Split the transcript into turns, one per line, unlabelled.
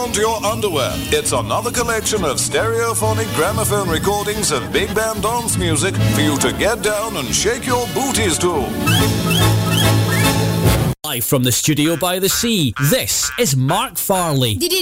on to your underwear. It's another collection of stereophonic gramophone recordings of big band dance music for you to get down and shake your booties to.
Live from the studio by the sea, this is Mark Farley.